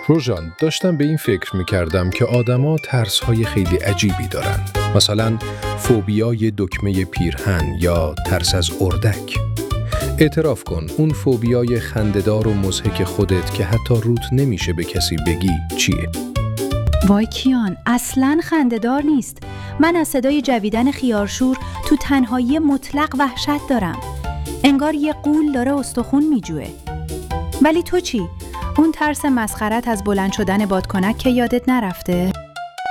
روژان، داشتم به این فکر می‌کردم که آدم‌ها ترس‌های خیلی عجیبی دارن. مثلا فوبیای دکمه پیرهن یا ترس از اردک. اعتراف کن اون فوبیای خنده‌دار و مضحک خودت که حتی روت نمیشه به کسی بگی چیه؟ وای کیان، اصلاً خنده‌دار نیست. من از صدای جویدن خیارشور تو تنهایی مطلق وحشت دارم. انگار یه غول داره استخون میجوه. ولی تو چی؟ اون ترس مسخرت از بلند شدن بادکنک که یادت نرفته؟